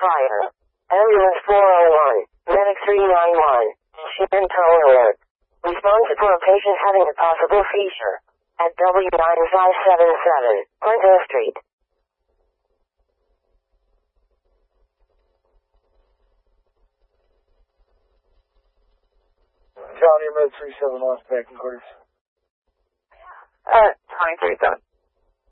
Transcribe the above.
fire. Ambulance 401, medic 391, Shinto alert. Response for a patient having a possible seizure at W9577, Quinto Street. John, your med 37 lost back in quarters. 23-7.